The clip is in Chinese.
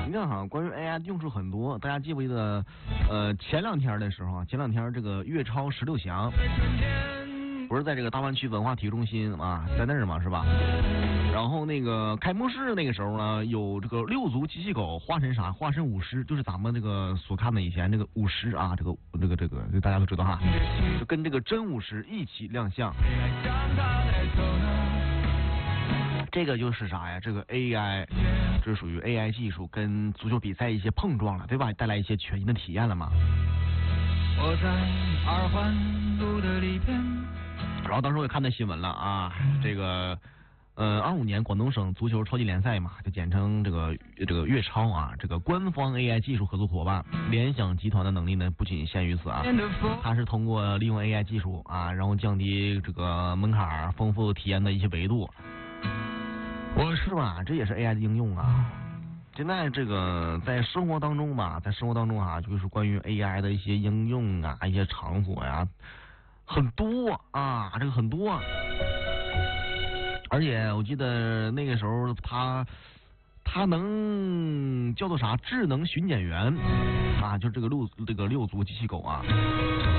你看哈，关于 AI 的用处很多，大家记不记得？前两天的时候，前两天这个粤超16强，不是在这个大湾区文化体育中心啊，在那儿嘛，是吧？然后那个开幕式那个时候呢，有这个6足机器狗化身啥？化身舞狮，就是咱们这个所看的以前这个舞狮啊，这个大家都知道哈，就跟这个真舞狮一起亮相。这个就是啥呀？这个 AI， 这属于 AI 技术跟足球比赛一些碰撞了，对吧？带来一些全新的体验了嘛。我在二环路的里边。然后当时我也看到新闻了啊，这个25年广东省足球超级联赛嘛，就简称这个粤超啊，这个官方 AI 技术合作伙伴联想集团的能力呢，不仅限于此啊，它是通过利用 AI 技术啊，然后降低这个门槛，丰富体验的一些维度。我是吧？这也是 AI 的应用啊。现在这个在生活当中吧，啊，就是关于 AI 的一些应用啊，一些场所呀，很多啊，这个很多。而且我记得那个时候它能叫做啥？智能巡检员啊，就这个六足机器狗啊。